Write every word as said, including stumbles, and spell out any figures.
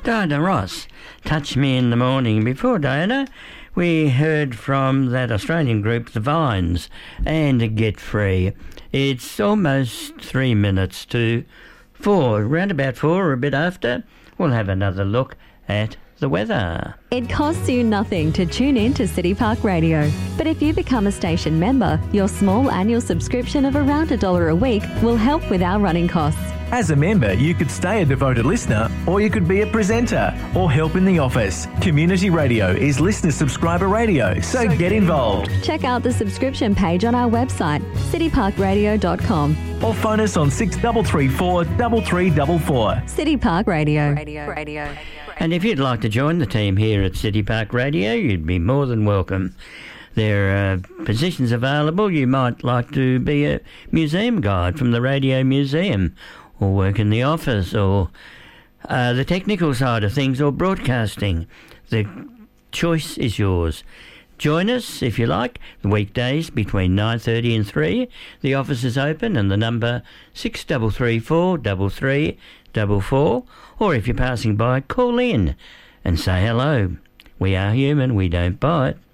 Diana Ross, Touch Me in the Morning. Before Diana, we heard from that Australian group, The Vines, and Get Free. It's almost three minutes to four, round about four or a bit after. We'll have another look at the weather. It costs you nothing to tune in to City Park Radio. But if you become a station member, your small annual subscription of around a dollar a week will help with our running costs. As a member, you could stay a devoted listener, or you could be a presenter, or help in the office. Community radio is listener subscriber radio, so, so get involved. Check out the subscription page on our website, city park radio dot com. Or phone us on six three three four, three three four four. City Park Radio. Radio. Radio. And if you'd like to join the team here at City Park Radio, you'd be more than welcome. There are positions available. You might like to be a museum guide from the Radio Museum, or work in the office, or uh, the technical side of things, or broadcasting. The choice is yours. Join us, if you like, the weekdays between nine thirty and three. The office is open, and the number six three three four, three three four four. Or if you're passing by, call in and say hello. We are human, we don't bite.